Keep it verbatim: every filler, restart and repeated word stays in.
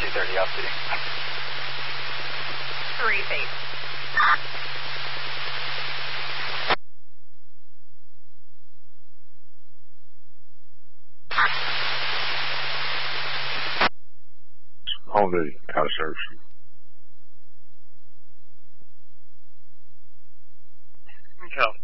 three thirty altitude. Three feet. On duty, out of service. Okay.